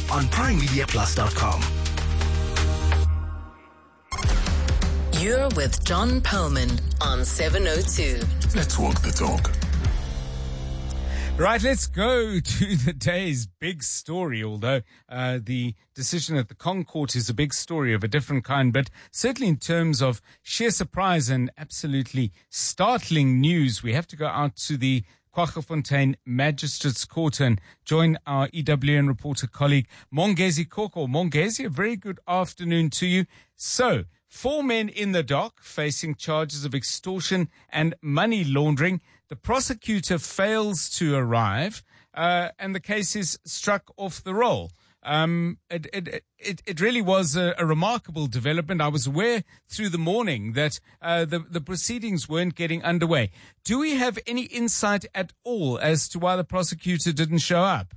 on PrimeMediaPlus.com. You're with John Perlman on 702. Let's walk the talk. Right, let's go to the day's big story, although the decision at the Concourt is a big story of a different kind, but certainly in terms of sheer surprise and absolutely startling news, we have to go out to the Kwaggafontein Magistrates Court and join our EWN reporter colleague Mongezi Koko. Mongezi, a very good afternoon to you. So, 4 men in the dock facing charges of extortion and money laundering. The prosecutor fails to arrive, and the case is struck off the roll. It really was a remarkable development. I was aware through the morning that the proceedings weren't getting underway. Do we have any insight at all as to why the prosecutor didn't show up?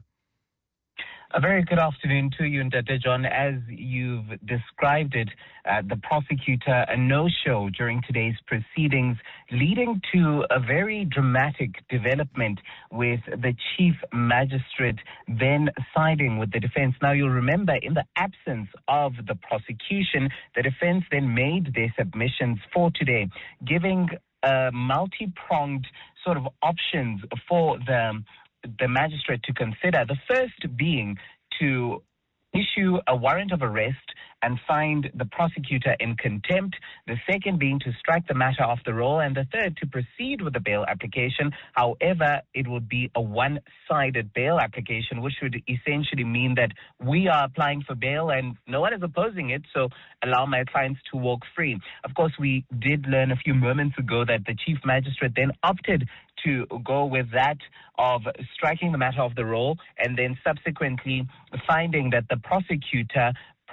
A very good afternoon to you, Ndate John. As you've described it, the prosecutor, a no-show during today's proceedings, leading to a very dramatic development with the chief magistrate then siding with the defense. Now, you'll remember, in the absence of the prosecution, the defense then made their submissions for today, giving multi-pronged sort of options for the magistrate to consider. The first being to issue a warrant of arrest and find the prosecutor in contempt. The second being to strike the matter off the roll. And the third, to proceed with the bail application. However, it would be a one-sided bail application, which would essentially mean that we are applying for bail and no one is opposing it, so allow my clients to walk free. Of course, we did learn a few moments ago that the chief magistrate then opted to go with that of striking the matter off the roll and then subsequently finding that the prosecutor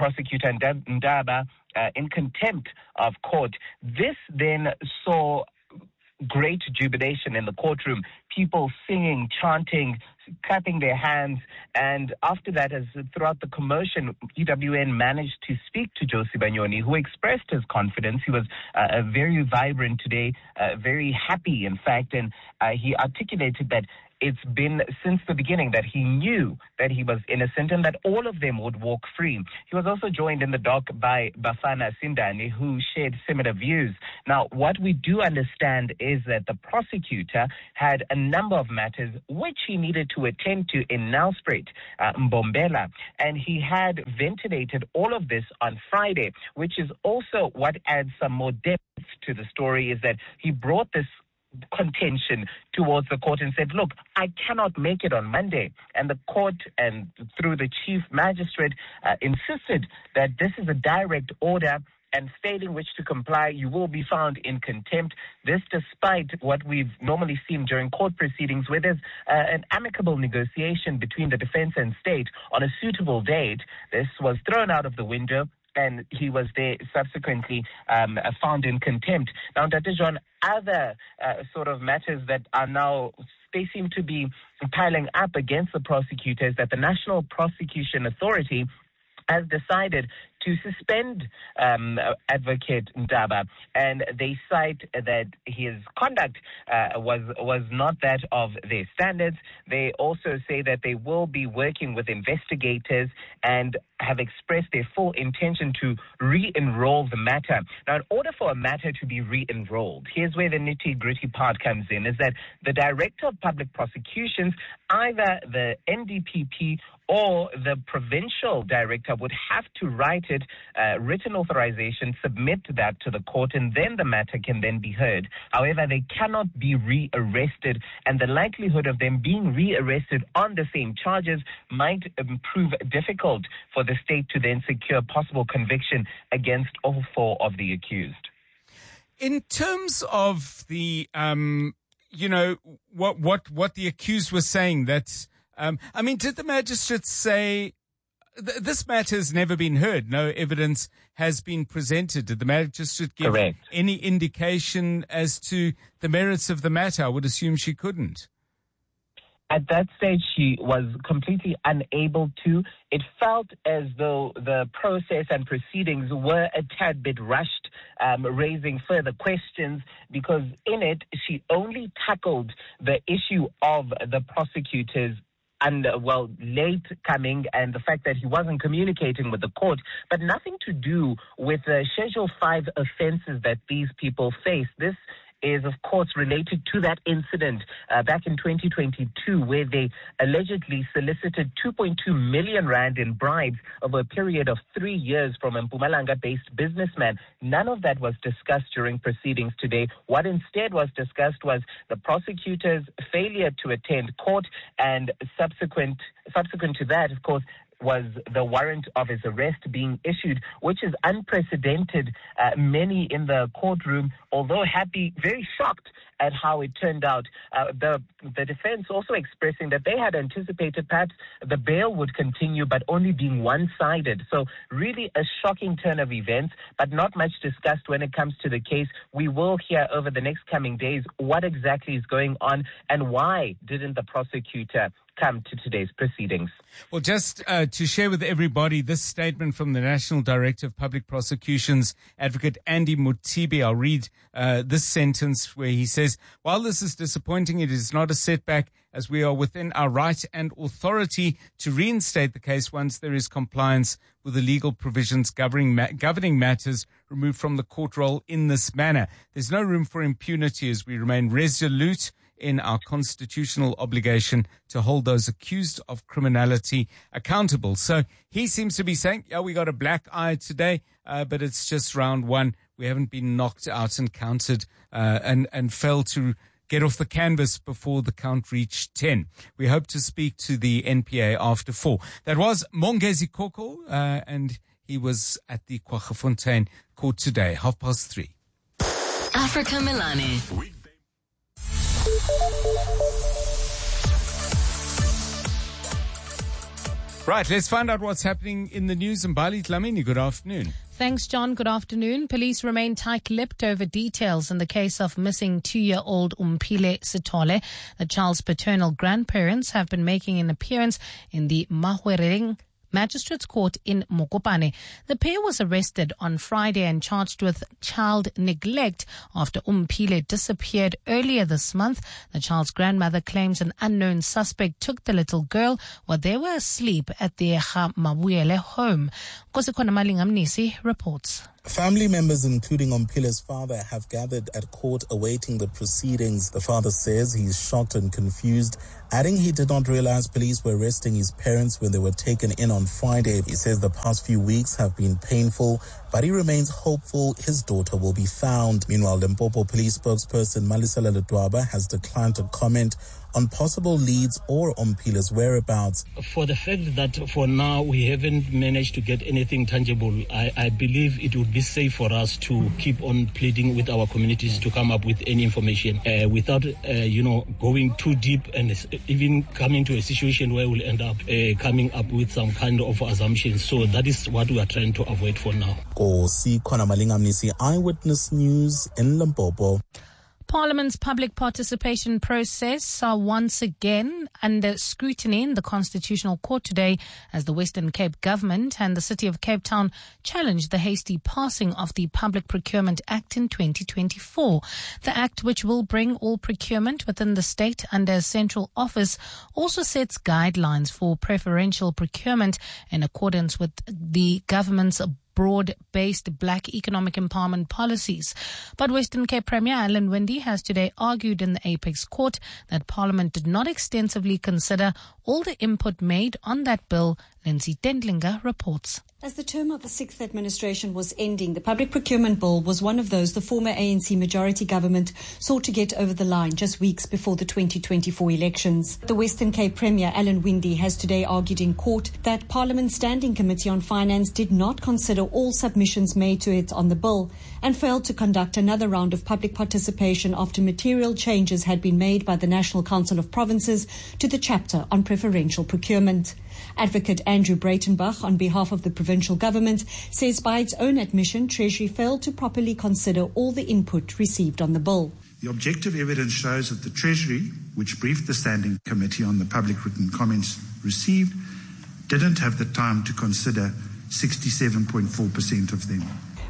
Ndaba, in contempt of court. This then saw great jubilation in the courtroom, people singing, chanting, clapping their hands, and after that, as throughout the commotion, EWN managed to speak to Josie Banyoni, who expressed his confidence. He was very vibrant today, very happy, in fact, and he articulated that it's been since the beginning that he knew that he was innocent and that all of them would walk free. He was also joined in the dock by Bafana Sindani, who shared similar views. Now, what we do understand is that the prosecutor had a number of matters which he needed to attend to in Nelspruit, Mbombela, and he had ventilated all of this on Friday, which is also what adds some more depth to the story, is that he brought this contention towards the court and said, look, I cannot make it on Monday. And the court, and through the chief magistrate, insisted that this is a direct order, and failing which to comply, you will be found in contempt. This despite what we've normally seen during court proceedings, where there's an amicable negotiation between the defense and state on a suitable date. This was thrown out of the window, and he was there subsequently found in contempt. Now, Ndate John, other sort of matters that are now, they seem to be piling up against the prosecutors, that the National Prosecution Authority has decided to suspend Advocate Ndaba, and they cite that his conduct was not that of their standards. They also say that they will be working with investigators and have expressed their full intention to re-enroll the matter. Now, in order for a matter to be re-enrolled, here's where the nitty-gritty part comes in, is that the Director of Public Prosecutions, either the NDPP or the provincial director, would have to write it, written authorization, submit that to the court, and then the matter can then be heard. However, they cannot be re-arrested, and the likelihood of them being re-arrested on the same charges might prove difficult for the state to then secure possible conviction against all 4 of the accused. In terms of the, what the accused was saying, that, did the magistrate say this matter has never been heard? No evidence has been presented. Did the magistrate give any indication as to the merits of the matter? I would assume she couldn't. At that stage, she was completely unable to. It felt as though the process and proceedings were a tad bit rushed, raising further questions, because in it, she only tackled the issue of the prosecutor's late coming and the fact that he wasn't communicating with the court, but nothing to do with the Schedule 5 offenses that these people face. This is, of course, related to that incident back in 2022 where they allegedly solicited 2.2 million rand in bribes over a period of 3 years from a Mpumalanga-based businessman. None of that was discussed during proceedings today. What instead was discussed was the prosecutor's failure to attend court, and subsequent to that, of course, was the warrant of his arrest being issued, which is unprecedented. Many in the courtroom, although happy, very shocked at how it turned out. The defense also expressing that they had anticipated perhaps the bail would continue, but only being one-sided. So really a shocking turn of events, but not much discussed when it comes to the case. We will hear over the next coming days what exactly is going on and why didn't the prosecutor come to today's proceedings. Well, just to share with everybody this statement from the National Director of Public Prosecutions, Advocate Andy Mothibi. I'll read this sentence where he says, while this is disappointing, it is not a setback, as we are within our right and authority to reinstate the case once there is compliance with the legal provisions governing matters removed from the court roll in this manner. There's no room for impunity as we remain resolute in our constitutional obligation to hold those accused of criminality accountable. So he seems to be saying, yeah, we got a black eye today, but it's just round one. We haven't been knocked out and counted and failed to get off the canvas before the count reached 10. We hope to speak to the NPA after 4. That was Mongezi Koko, and he was at the Kwaggafontein court today, 3:30. Africa Milani. Right, let's find out what's happening in the news. Mbali Dlamini, good afternoon. Thanks, John. Good afternoon. Police remain tight-lipped over details in the case of missing 2-year-old Umphile Sithole. The child's paternal grandparents have been making an appearance in the Mahwereng Magistrates Court in Mokopane. The pair was arrested on Friday and charged with child neglect after Umphile disappeared earlier this month. The child's grandmother claims an unknown suspect took the little girl while they were asleep at their Mabuyele home. Kosikona Malingamnisi reports. Family members, including Umphile's father, have gathered at court awaiting the proceedings. The father says he's shocked and confused, adding he did not realize police were arresting his parents when they were taken in on Friday. He says the past few weeks have been painful, but he remains hopeful his daughter will be found. Meanwhile, Limpopo police spokesperson Malisela Ledwaba has declined to comment on possible leads or Umphile's whereabouts. For the fact that for now we haven't managed to get anything tangible, I believe it would be safe for us to keep on pleading with our communities to come up with any information without, going too deep and even coming to a situation where we'll end up coming up with some kind of assumptions. So that is what we are trying to avoid for now. Kosikona Malingamnisi, Eyewitness News in Limpopo. Parliament's public participation process are once again under scrutiny in the Constitutional Court today as the Western Cape government and the City of Cape Town challenged the hasty passing of the Public Procurement Act in 2024. The act, which will bring all procurement within the state under a central office, also sets guidelines for preferential procurement in accordance with the government's broad-based black economic empowerment policies. But Western Cape Premier Alan Winde has today argued in the Apex Court that Parliament did not extensively consider all the input made on that bill. Lindsay Dendlinger reports. As the term of the 6th administration was ending, the Public Procurement Bill was one of those the former ANC majority government sought to get over the line just weeks before the 2024 elections. The Western Cape Premier Alan Winde has today argued in court that Parliament's Standing Committee on Finance did not consider all submissions made to it on the bill and failed to conduct another round of public participation after material changes had been made by the National Council of Provinces to the chapter on preferential procurement. Advocate Andrew Breitenbach, on behalf of the provincial government, says by its own admission, Treasury failed to properly consider all the input received on the bill. The objective evidence shows that the Treasury, which briefed the Standing Committee on the public written comments received, didn't have the time to consider 67.4% of them.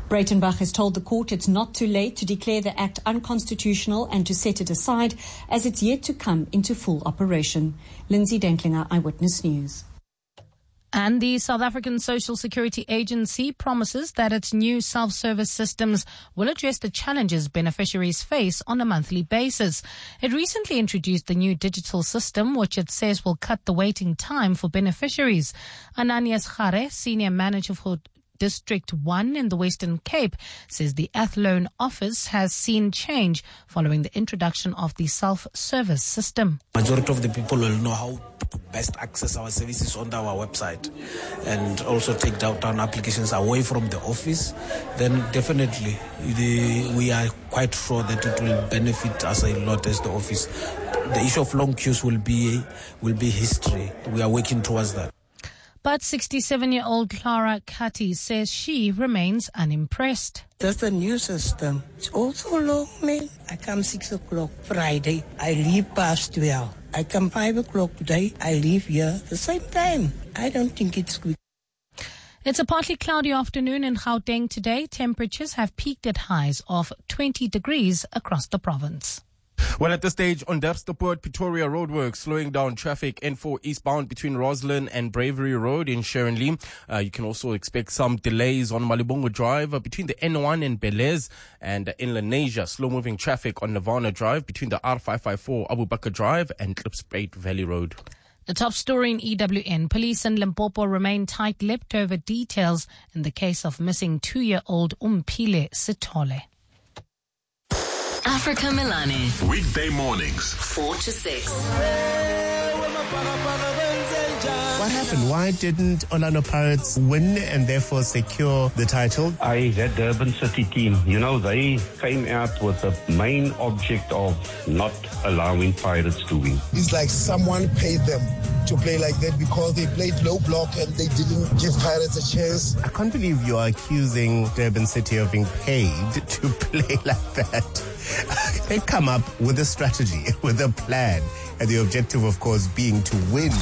Breitenbach has told the court it's not too late to declare the act unconstitutional and to set it aside, as it's yet to come into full operation. Lindsay Denklinger, Eyewitness News. And the South African Social Security Agency promises that its new self-service systems will address the challenges beneficiaries face on a monthly basis. It recently introduced the new digital system, which it says will cut the waiting time for beneficiaries. Ananias Khare, Senior Manager for District 1 in the Western Cape, says the Athlone office has seen change following the introduction of the self-service system. Majority of the people will know how to best access our services on our website and also take down applications away from the office. Then definitely we are quite sure that it will benefit us a lot as the office. The issue of long queues will be history. We are working towards that. But 67-year-old Clara Kati says she remains unimpressed. That's a new system. It's also long, man. I come 6 o'clock Friday. I leave past 12. I come 5 o'clock today. I leave here the same time. I don't think it's good. It's a partly cloudy afternoon in Gauteng today. Temperatures have peaked at highs of 20 degrees across the province. Well, at this stage, on Dersteport, Pretoria roadworks slowing down traffic N4 eastbound between Roslyn and Bravery Road in Sharon-Lee. You can also expect some delays on Malibongo Drive between the N1 and Belez, and in Lenasia, slow-moving traffic on Nirvana Drive between the R554 Abu Bakr Drive and Klipspruit Valley Road. The top story in EWN. Police in Limpopo remain tight-lipped over details in the case of missing 2-year-old Umphile Sithole. Africa Milani. Weekday mornings, 4 to 6. What happened? Why didn't Orlando Pirates win and therefore secure the title? That Durban City team, they came out with the main object of not allowing Pirates to win. It's like someone paid them to play like that because they played low block and they didn't give Pirates a chance. I can't believe you are accusing Durban City of being paid to play like that. They've come up with a strategy, with a plan, and the objective, of course, being to win.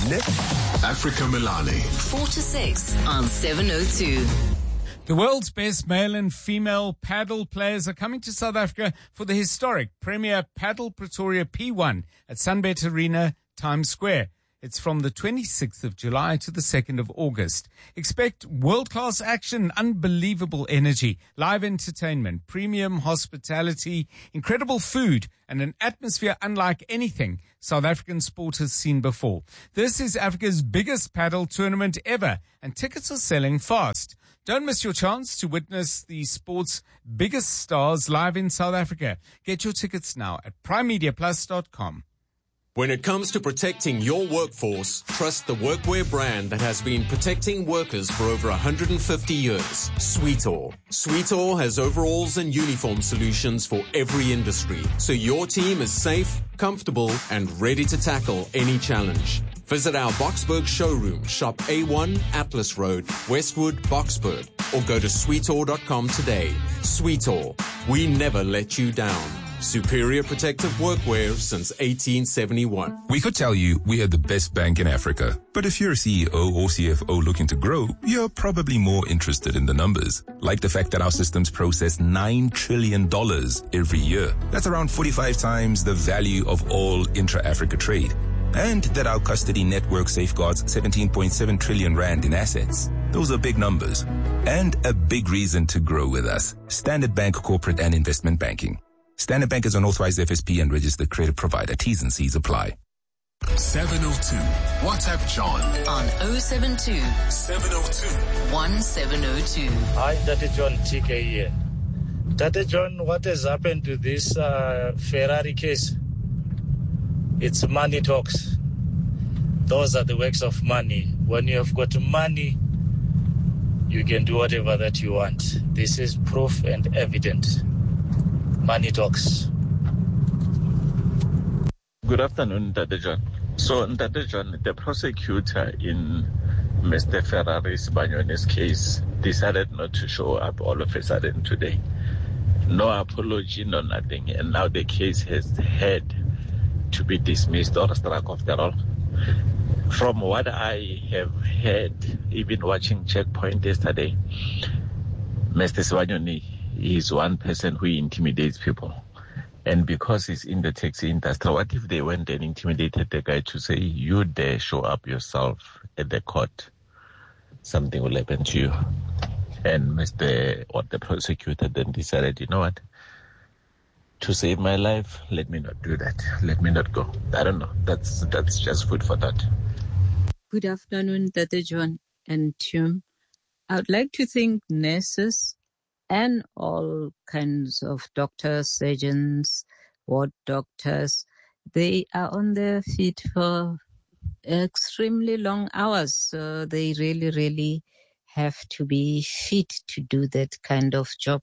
Africa Milani. 4 to 6 on 702. The world's best male and female paddle players are coming to South Africa for the historic Premier Paddle Pretoria P1 at Sunbet Arena, Times Square. It's from the 26th of July to the 2nd of August. Expect world-class action, unbelievable energy, live entertainment, premium hospitality, incredible food, and an atmosphere unlike anything South African sport has seen before. This is Africa's biggest paddle tournament ever, and tickets are selling fast. Don't miss your chance to witness the sport's biggest stars live in South Africa. Get your tickets now at primemediaplus.com. When it comes to protecting your workforce, trust the workwear brand that has been protecting workers for over 150 years, Sweetall. Sweetall has overalls and uniform solutions for every industry, so your team is safe, comfortable, and ready to tackle any challenge. Visit our Boksburg showroom, shop A1 Atlas Road, Westwood, Boksburg, or go to sweetall.com today. Sweetall, we never let you down. Superior protective workwear since 1871. We could tell you we are the best bank in Africa. But if you're a CEO or CFO looking to grow, you're probably more interested in the numbers. Like the fact that our systems process $9 trillion every year. That's around 45 times the value of all intra-Africa trade. And that our custody network safeguards 17.7 trillion rand in assets. Those are big numbers. And a big reason to grow with us. Standard Bank Corporate and Investment Banking. Standard Bank is an authorized FSP and registered credit provider. T's and C's apply. 702. WhatsApp John on 072 702 1702. Hi, Dr. John TK here. Dr. John, what has happened to this Ferrari case? It's money talks. Those are the works of money. When you have got money, you can do whatever that you want. This is proof and evident. Money talks. Good afternoon, Dr. John. So, Dr. John, the prosecutor in Mr. Ferrari's Banyone's case decided not to show up all of a sudden today. No apology, no nothing. And now the case has had to be dismissed or struck off the roll. From what I have heard, even watching Checkpoint yesterday, Mr. Sibanyoni is one person who intimidates people. And because he's in the taxi industry, what if they went and intimidated the guy to say, you dare show up yourself at the court? Something will happen to you. And the prosecutor then decided, you know what? To save my life, let me not do that. Let me not go. I don't know. That's just food for thought. Good afternoon, Tate John and Tim. I would like to thank nurses and all kinds of doctors, surgeons, ward doctors. They are on their feet for extremely long hours. So they really, really have to be fit to do that kind of job.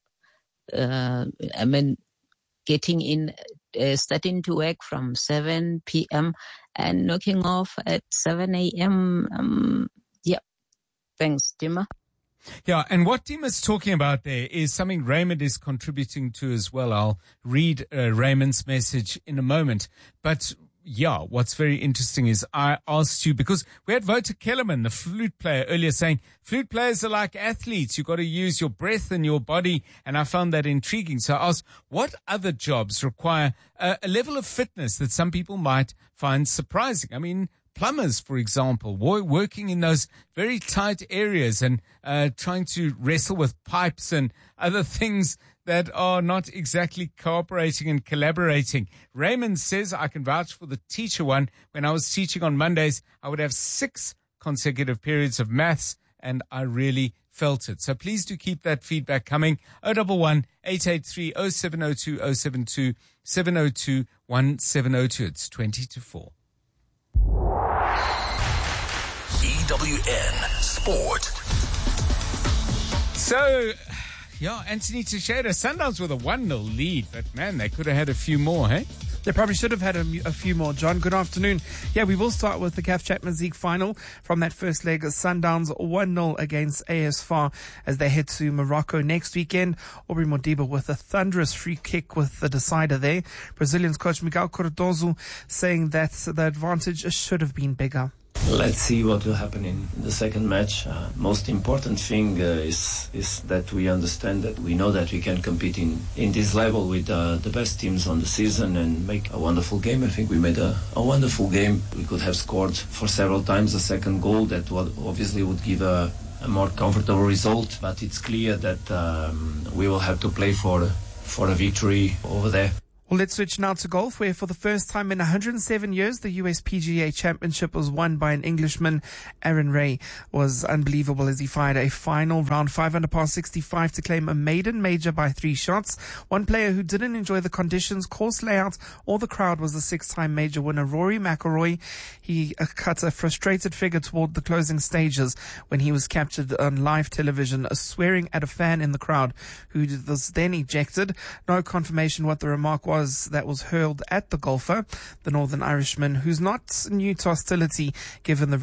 Getting in, starting to work from 7 p.m. and knocking off at 7 a.m. Thanks, Dima. Yeah, and what Dima's talking about there is something Raymond is contributing to as well. I'll read Raymond's message in a moment. But yeah, what's very interesting is I asked you, because we had Wouter Kellerman, the flute player, earlier saying flute players are like athletes. You've got to use your breath and your body. And I found that intriguing. So I asked, what other jobs require a level of fitness that some people might find surprising? I mean, plumbers, for example, working in those very tight areas and trying to wrestle with pipes and other things that are not exactly cooperating and collaborating. Raymond says, I can vouch for the teacher one. When I was teaching on Mondays, I would have 6 consecutive periods of maths, and I really felt it. So please do keep that feedback coming. 011-883-0702-072 702-1702. It's 20 to 4. EWN Sport. So, yeah, Anthony Teixeira, Sundowns with a 1-0 lead, but man, they could have had a few more, hey? They probably should have had a few more. John, good afternoon. Yeah, we will start with the CAF Champions League final from that first leg. Sundowns 1-0 against AS FAR as they head to Morocco next weekend. Aubrey Modiba with a thunderous free kick with the decider there. Brazilians coach Miguel Cardoso saying that the advantage should have been bigger. Let's see what will happen in the second match. Most important thing is that we understand that we know that we can compete in this level with the best teams on the season and make a wonderful game. I think we made a wonderful game. We could have scored for several times a second goal that obviously would give a more comfortable result, but it's clear that we will have to play for a victory over there. Well, let's switch now to golf, where for the first time in 107 years, the US PGA Championship was won by an Englishman. Aaron Ray was unbelievable as he fired a final round 5 under par 65 to claim a maiden major by 3 shots. One player who didn't enjoy the conditions, course layout, or the crowd was the 6-time major winner, Rory McIlroy. He cut a frustrated figure toward the closing stages when he was captured on live television, swearing at a fan in the crowd who was then ejected. No confirmation what the remark was that was hurled at the golfer, the Northern Irishman, who's not new to hostility given the